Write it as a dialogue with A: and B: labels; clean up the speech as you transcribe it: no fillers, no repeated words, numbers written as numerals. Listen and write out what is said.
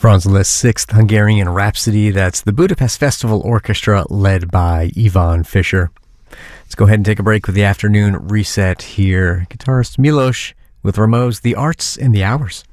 A: Franz Liszt's Sixth Hungarian Rhapsody. That's the Budapest Festival Orchestra led by Ivan Fischer. Let's go ahead and take a break with the afternoon reset here. Guitarist Milos with Rameau's The Arts in the Hours.